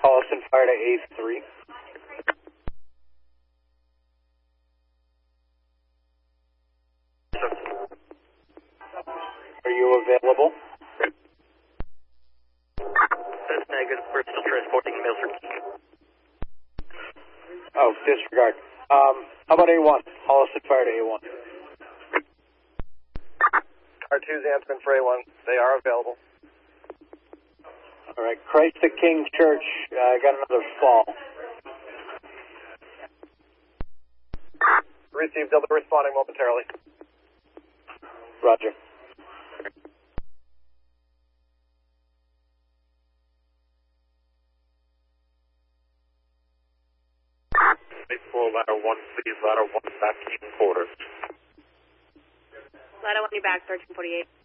Holliston Fire to A3. Are you available? That's negative. We're still transporting mail for King. Oh, disregard. How about A1? Holliston Fire to A1. R2's answering for A1. They are available. All right, Christ the King Church, got another fall. Received. They'll be responding momentarily. Roger. For ladder 1, please. Ladder 1 back in quarters. Ladder 1, you back, 1348.